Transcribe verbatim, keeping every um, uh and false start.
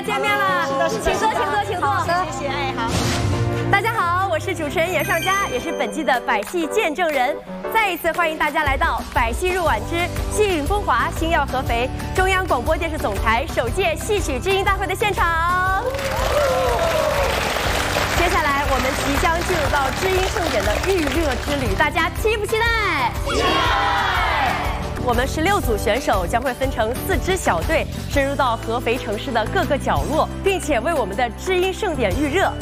见面了。是的，是的，请坐，请坐，请坐。 谢谢，哎，好。 大家好，我是主持人严尚佳，也是本季的百戏见证人。再一次欢迎大家来到百戏入晚之戏韵风华，星耀合肥中央广播电视总台首届戏曲知音大会的现场。接下来我们即将进入到知音盛典的预热之旅，大家期不期待？期待！我们十六组选手将会分成四支小队，深入到合肥城市的各个角落，并且为我们的知音盛典预热。